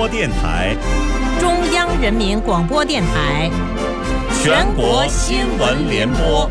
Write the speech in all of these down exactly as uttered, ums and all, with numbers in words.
播电台、 中央人民广播电台、 全国新闻联播。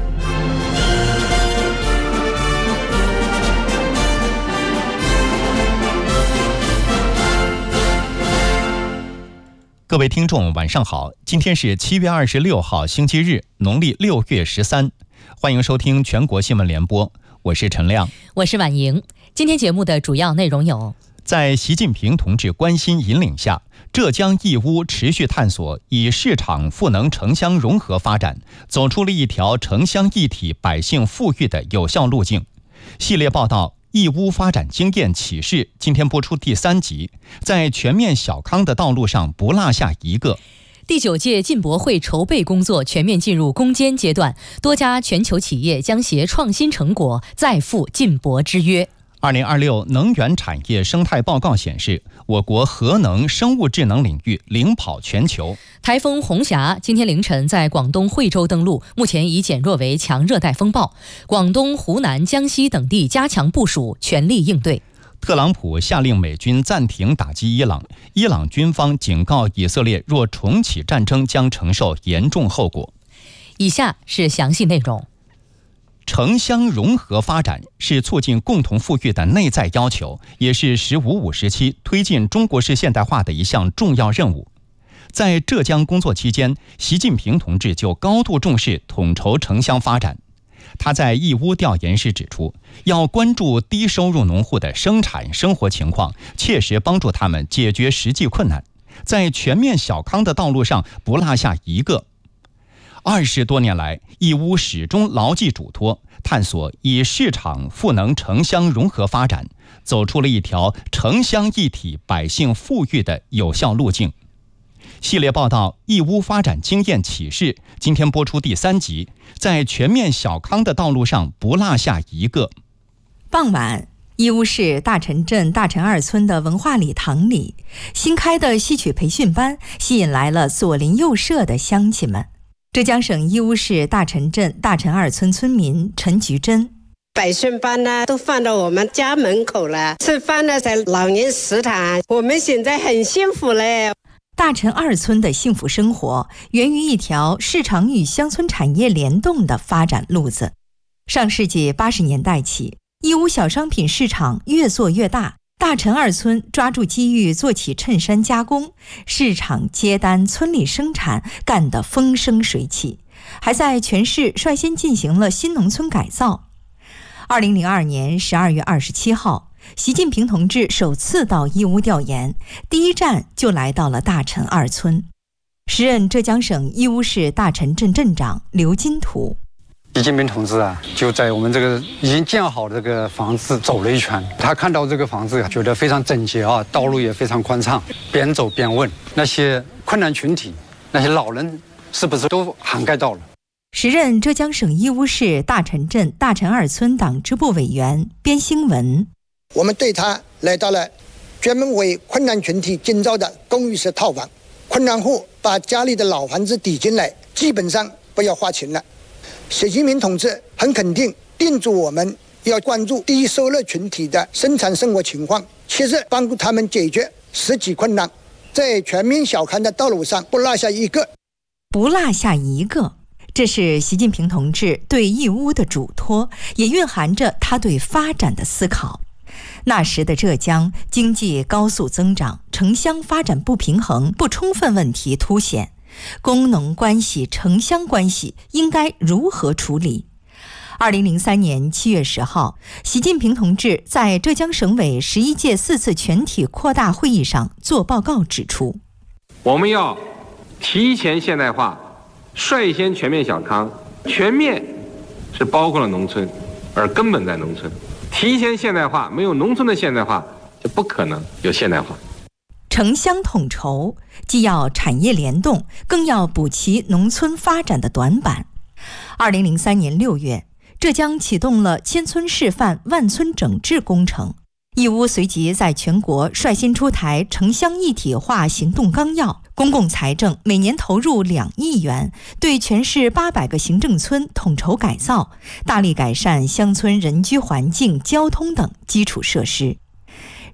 各位听众晚上好，今天是七月二十六号星期日，农历六月十三，欢迎收听全国新闻联播，我是陈亮， 我是婉莹。今天节目的主要内容有： 在习近平同志关心引领下，浙江义乌持续探索以市场赋能城乡融合发展，走出了一条城乡一体、百姓富裕的有效路径。系列报道义乌发展经验启示今天播出第三集，在全面小康的道路上不落下一个。 第九届进博会筹备工作全面进入攻坚阶段，多家全球企业将携创新成果再赴进博之约。 二零二六能源产业生态报告显示，我国核能、生物智能领域领跑全球。 台风红霞今天凌晨在广东惠州登陆，目前已减弱为强热带风暴。广东、湖南、江西等地加强部署，全力应对。 特朗普下令美军暂停打击伊朗，伊朗军方警告以色列若重启战争将承受严重后果。 以下是详细内容。 城乡融合发展是促进共同富裕的内在要求，也是“十五五”时期推进中国式现代化的一项重要任务。在浙江工作期间，习近平同志就高度重视统筹城乡发展。他在义乌调研时指出，要关注低收入农户的生产生活情况，切实帮助他们解决实际困难，在全面小康的道路上不落下一个。二十多年来，义乌始终牢记嘱托，探索以市场赋能城乡融合发展，走出了一条城乡一体、百姓富裕的有效路径。系列报道《义乌发展经验启示》今天播出第三集，在全面小康的道路上不落下一个。 傍晚，义乌市大陈镇大陈二村的文化礼堂里，新开的戏曲培训班吸引来了左邻右舍的乡亲们。浙江省义乌市大陈镇大陈二村村民陈菊珍： 培训班呢都放到我们家门口了，吃饭呢在老年食堂，我们现在很幸福嘞。 大陈二村的幸福生活源于一条市场与乡村产业联动的发展路子。上世纪八十年代起，义乌小商品市场越做越大，大陈二村抓住机遇做起衬衫加工，市场接单，村里生产，干得风生水起，还在全市率先进行了新农村改造。二零零二年十二月二十七号，习近平同志首次到义乌调研，第一站就来到了大陈二村。时任浙江省义乌市大陈镇镇长刘金图： 习近平同志啊，就在我们这个已经建好的这个房子走了一圈，他看到这个房子觉得非常整洁啊，道路也非常宽敞，边走边问那些困难群体，那些老人是不是都涵盖到了。 时任浙江省义乌市大陈镇大陈二村党支部委员边兴文： 我们对他来到了专门为困难群体建造的公寓式套房，困难户把家里的老房子抵进来，基本上不要花钱了。习近平同志很肯定叮嘱我们要关注低收入群体的生产生活情况，切实帮助他们解决实际困难，在全面小康的道路上不落下一个。 不落下一个，这是习近平同志对义乌的嘱托，也蕴含着他对发展的思考。那时的浙江经济高速增长，城乡发展不平衡、不充分问题凸显，工农关系、城乡关系应该如何处理？二零零三年七月十号，习近平同志在浙江省委十一届四次全体扩大会议上作报告指出， 我们要提前现代化，率先全面小康。全面是包括了农村，而根本在农村。提前现代化，没有农村的现代化，就不可能有现代化。 城乡统筹既要产业联动，更要补齐农村发展的短板。二零零三年六月，浙江启动了千村示范、万村整治工程。义乌随即在全国率先出台城乡一体化行动纲要，公共财政每年投入两亿元，对全市八百个行政村统筹改造，大力改善乡村人居环境、交通等基础设施。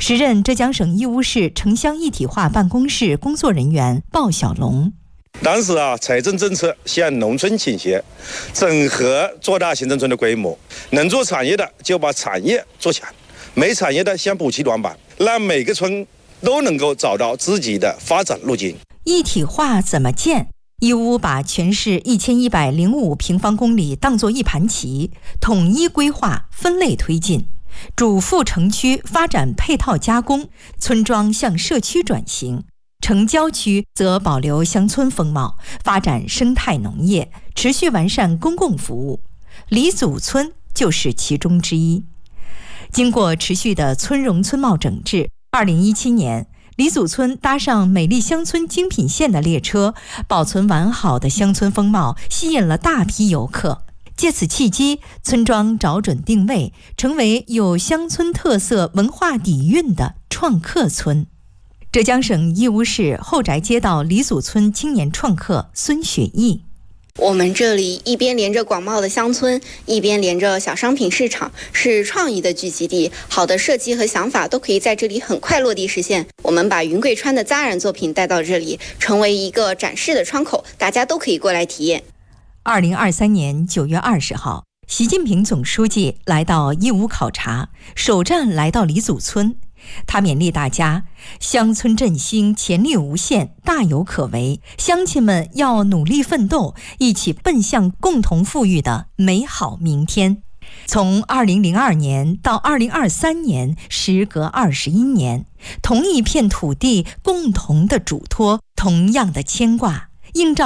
时任浙江省义乌市城乡一体化办公室工作人员鲍小龙。 当时啊，财政政策向农村倾斜，整合做大行政村的规模，能做产业的就把产业做强，没产业的先补齐短板，让每个村都能够找到自己的发展路径。 一体化怎么建？义乌把全市一千一百零五平方公里当作一盘棋，统一规划、分类推进。主副城区发展配套加工，村庄向社区转型；城郊区则保留乡村风貌，发展生态农业，持续完善公共服务。李祖村就是其中之一。经过持续的村容村貌整治，二零一七年，李祖村搭上美丽乡村精品线的列车，保存完好的乡村风貌吸引了大批游客。借此契机，村庄找准定位，成为有乡村特色文化底蕴的创客村。浙江省义乌市后宅街道李祖村青年创客孙雪毅。 我们这里一边连着广袤的乡村，一边连着小商品市场，是创意的聚集地，好的设计和想法都可以在这里很快落地实现。我们把云贵川的扎染作品带到这里，成为一个展示的窗口，大家都可以过来体验。 二零二三年九月二十号，习近平总书记来到义乌考察，首站来到李祖村。他勉励大家，乡村振兴潜力无限，大有可为，乡亲们要努力奋斗，一起奔向共同富裕的美好明天。从二零零二年到二零二三年，时隔二十一年，同一片土地，共同的嘱托，同样的牵挂，映照